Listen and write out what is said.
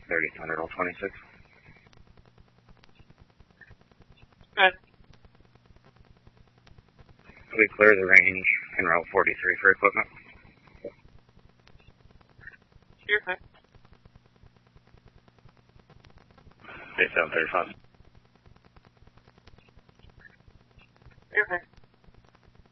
30 Thunder, roll 26. Good. We clear the range in route 43 for equipment. You're good. Day 735. You're good.